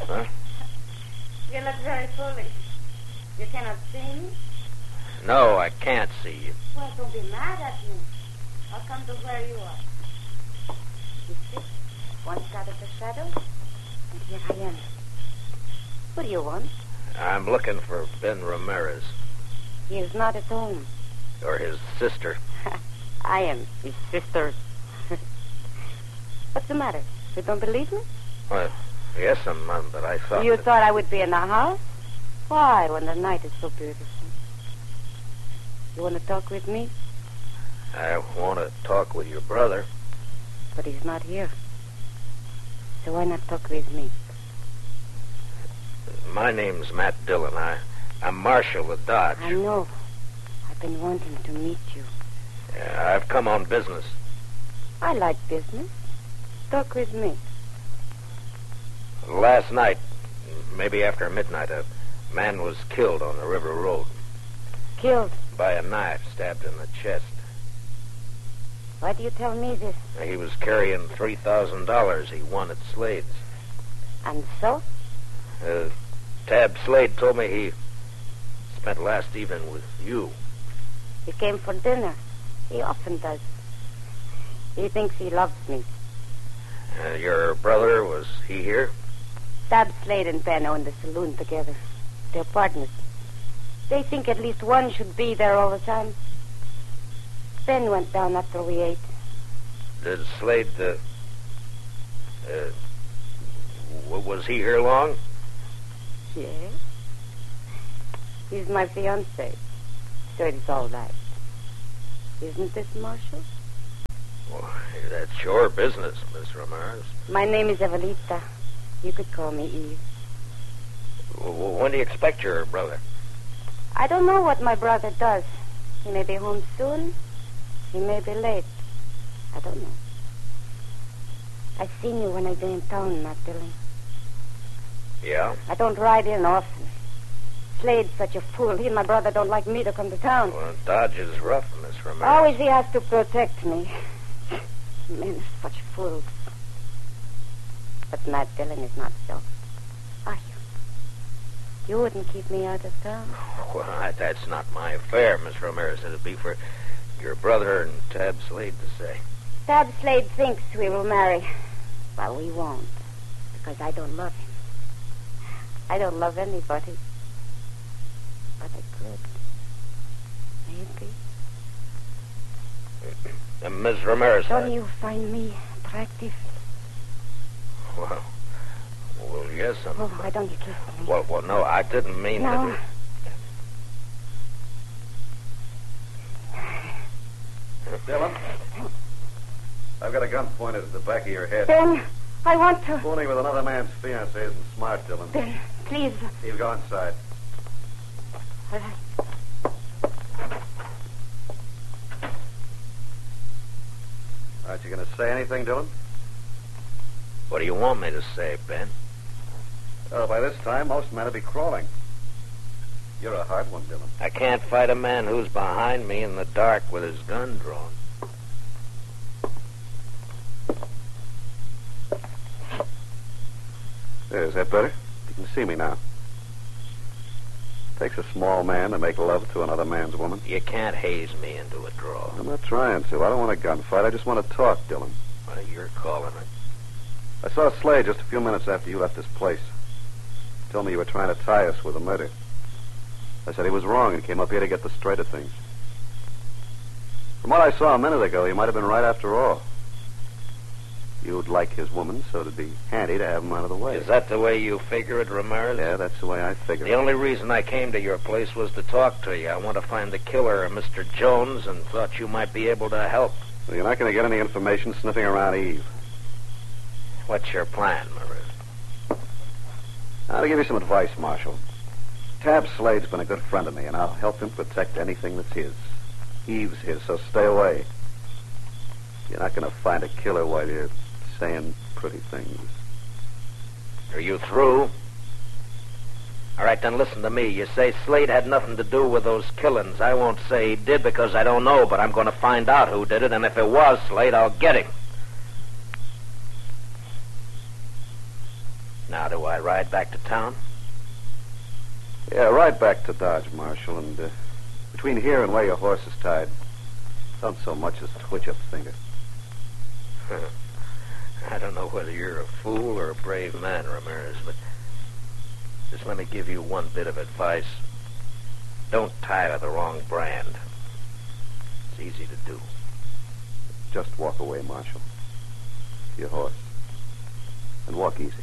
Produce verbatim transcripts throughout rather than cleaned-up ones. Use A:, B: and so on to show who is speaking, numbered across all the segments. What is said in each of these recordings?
A: Huh?
B: You look very foolish. You cannot see me?
A: No, I can't see you.
B: Well, don't be mad at me. I'll come to where you are. You see? Once out of the shadows, and here I am. What do you want?
A: I'm looking for Ben Ramirez.
B: He is not at home.
A: Or his sister.
B: I am his sister. What's the matter? You don't believe me?
A: Well, yes, um, but I thought...
B: You
A: that...
B: thought I would be in the house? Why, when the night is so beautiful? You want to talk with me?
A: I want to talk with your brother.
B: But he's not here. So why not talk with me?
A: My name's Matt Dillon. I, I'm Marshal of Dodge.
B: I know. I've been wanting to meet you.
A: Yeah, I've come on business.
B: I like business. Talk with me.
A: Last night, maybe after midnight, a man was killed on the River Road.
B: Killed?
A: By a knife, stabbed in the chest.
B: Why do you tell me this?
A: He was carrying three thousand dollars he won at Slade's.
B: And so?
A: Uh, Tab Slade told me he spent last evening with you.
B: He came for dinner. He often does. He thinks he loves me.
A: Uh, your brother, was he here?
B: Tab Slade and Ben own the saloon together. They're partners. They think at least one should be there all the time. Ben went down after we ate.
A: Did Slade, uh, uh, w- was he here long?
B: Yes. He's my fiancé. So it's all right. Isn't it, Marshal?
A: Well, that's your business, Miss Ramirez.
B: My name is Evelita. You could call me Eve.
A: W- when do you expect your brother?
B: I don't know what my brother does. He may be home soon. He may be late. I don't know. I've seen you when I've been in town, Matt Dillon.
A: Yeah?
B: I don't ride in often. Slade's such a fool. He and my brother don't like me to come to town.
A: Well, Dodge is rough, Miss Ramirez.
B: Always he has to protect me. Men are such fools. But Matt Dillon is not so. Are you? You wouldn't keep me out of town?
A: Well, I, that's not my affair, Miss Ramirez. It'd be for your brother and Tab Slade to say.
B: Tab Slade thinks we will marry. Well, we won't. Because I don't love him. I don't love anybody. But I could. Maybe.
A: Uh, Miss Ramirez.
B: Don't
A: I...
B: you find me attractive?
A: Well, well, yes, I'm...
B: Oh, why don't you kiss me?
A: Well, well, no, I didn't mean
B: No.
A: that...
C: Dillon, I've got a gun pointed at the back of your head.
B: Ben, I want to...
C: Fooling with another man's fiancée isn't smart, Dillon.
B: Ben, please.
C: He'll go inside.
B: All right.
C: Aren't you going to say anything, Dillon?
A: What do you want me to say, Ben?
C: Well, by this time, most men will be crawling. You're a hard one, Dillon.
A: I can't fight a man who's behind me in the dark with his gun drawn.
C: There, is that better? You can see me now. Takes a small man to make love to another man's woman.
A: You can't haze me into a draw.
C: I'm not trying to. I don't want a gunfight. I just want to talk, Dillon.
A: Well, you're calling it.
C: I saw Slade just a few minutes after you left this place. He told me you were trying to tie us with a murder. I said he was wrong and came up here to get the straight of things. From what I saw a minute ago, he might have been right after all. You'd like his woman, so it'd be handy to have him out of the way.
A: Is that the way you figure it, Ramirez?
C: Yeah, that's the way I figure
A: The
C: it.
A: only reason I came to your place was to talk to you. I want to find the killer, Mister Jones, and thought you might be able to help.
C: Well, you're not going to get any information sniffing around Eve.
A: What's your plan, Ramirez?
C: I'll give you some advice, Marshal. Tab Slade's been a good friend of me, and I'll help him protect anything that's his. Eve's his, so stay away. You're not going to find a killer while you're saying pretty things.
A: Are you through? All right, then listen to me. You say Slade had nothing to do with those killings. I won't say he did because I don't know, but I'm going to find out who did it, and if it was Slade, I'll get him. Now, do I ride back to town?
C: Yeah, ride back to Dodge, Marshal, and uh, between here and where your horse is tied, don't so much as twitch a finger.
A: I don't know whether you're a fool or a brave man, Ramirez, but just let me give you one bit of advice. Don't tie to the wrong brand. It's easy to do.
C: Just walk away, Marshal. To your horse. And walk easy.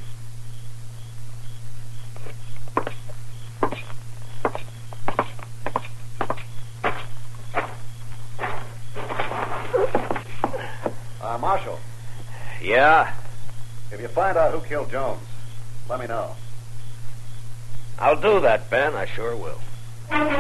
C: Uh, Marshal.
A: Yeah?
C: If you find out who killed Jones, let me know.
A: I'll do that, Ben. I sure will.